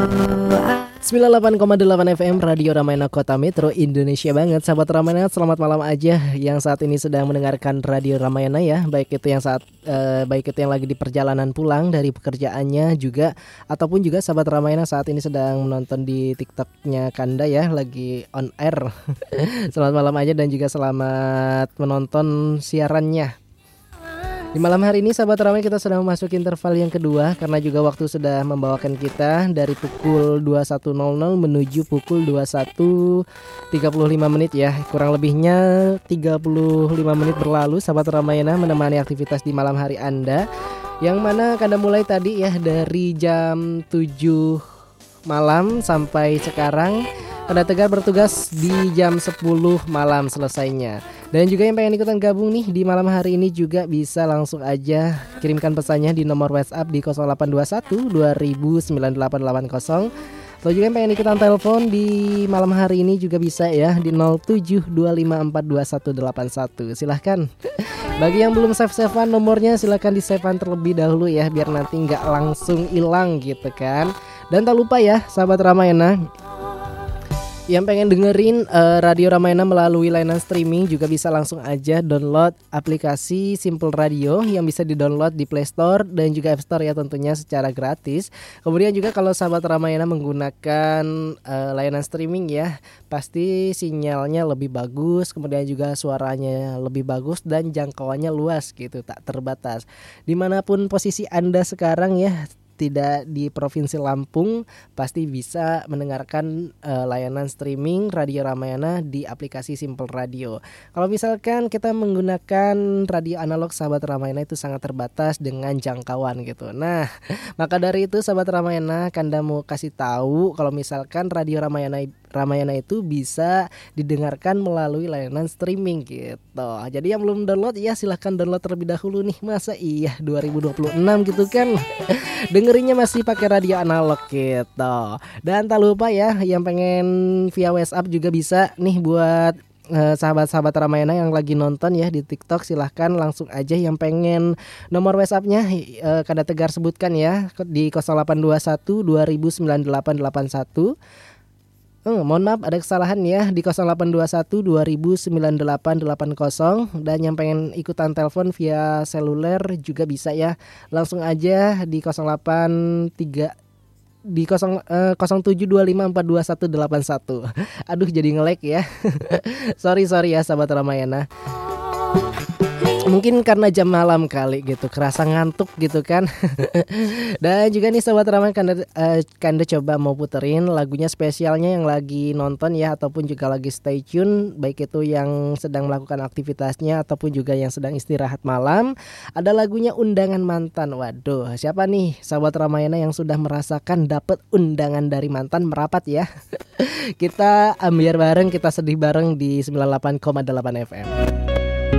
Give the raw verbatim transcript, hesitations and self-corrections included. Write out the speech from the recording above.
sembilan puluh delapan koma delapan F M Radio Ramayana Kota Metro Indonesia banget. Sahabat Ramayana, selamat malam aja yang saat ini sedang mendengarkan Radio Ramayana ya. Baik itu yang saat eh, baik itu yang lagi di perjalanan pulang dari pekerjaannya juga, ataupun juga sahabat Ramayana saat ini sedang menonton di TikToknya Kanda ya, lagi on air. Selamat malam aja dan juga selamat menonton siarannya. Di malam hari ini sahabat Ramai kita sedang memasuki interval yang kedua, karena juga waktu sudah membawakan kita dari pukul dua puluh satu nol nol menuju pukul dua puluh satu tiga puluh lima menit ya. Kurang lebihnya tiga puluh lima menit berlalu sahabat Ramayana menemani aktivitas di malam hari Anda, yang mana Anda mulai tadi ya dari jam tujuh malam sampai sekarang. Anda Tegar bertugas di jam sepuluh malam selesainya. Dan juga yang pengen ikutan gabung nih di malam hari ini juga bisa langsung aja kirimkan pesannya di nomor WhatsApp di nol delapan dua satu dua ribu sembilan delapan delapan nol. Atau juga yang pengen ikutan telepon di malam hari ini juga bisa ya di nol tujuh dua lima empat dua satu delapan satu. Silahkan. Bagi yang belum save-savean nomornya silahkan di-savean terlebih dahulu ya, biar nanti nggak langsung hilang gitu kan. Dan tak lupa ya sahabat Ramayana, yang pengen dengerin uh, Radio Ramayana melalui layanan streaming juga bisa langsung aja download aplikasi Simple Radio yang bisa di-download di Play Store dan juga App Store ya, tentunya secara gratis. Kemudian juga kalau sahabat Ramayana menggunakan uh, layanan streaming ya, pasti sinyalnya lebih bagus, kemudian juga suaranya lebih bagus dan jangkauannya luas gitu, tak terbatas. Dimanapun posisi Anda sekarang ya, tidak di Provinsi Lampung, pasti bisa mendengarkan uh, layanan streaming Radio Ramayana di aplikasi Simple Radio. Kalau misalkan kita menggunakan radio analog sahabat Ramayana itu sangat terbatas dengan jangkauan gitu. Nah, maka dari itu sahabat Ramayana, Kanda mau kasih tahu kalau misalkan Radio Ramayana Ramayana itu bisa didengarkan melalui layanan streaming gitu. Jadi yang belum download ya silahkan download terlebih dahulu nih. Masa iya dua ribu dua puluh enam gitu kan. Dengerinnya masih pakai radio analog gitu. Dan tak lupa ya yang pengen via WhatsApp juga bisa nih buat eh, sahabat-sahabat Ramayana yang lagi nonton ya di TikTok, silahkan langsung aja yang pengen nomor WhatsAppnya eh, Kanda Tegar sebutkan ya di nol delapan dua satu dua ribu sembilan delapan delapan satu. Hmm, mohon maaf ada kesalahan ya di nol delapan dua satu dua ribu sembilan delapan delapan nol. Dan yang pengen ikutan telepon via seluler juga bisa ya, langsung aja di nol delapan tiga di nol, eh, nol tujuh dua lima empat dua satu delapan satu. Aduh jadi nge-lag ya. Sorry sorry ya sahabat Ramayana. Mungkin karena jam malam kali gitu, kerasa ngantuk gitu kan. Dan juga nih sahabat Ramayana, Kanda, uh, Kanda coba mau puterin lagunya spesialnya yang lagi nonton ya, ataupun juga lagi stay tune, baik itu yang sedang melakukan aktivitasnya ataupun juga yang sedang istirahat malam. Ada lagunya Undangan Mantan. Waduh, siapa nih sahabat Ramayana yang sudah merasakan dapat undangan dari mantan merapat ya? Kita ambiar bareng, kita sedih bareng di sembilan puluh delapan koma delapan F M.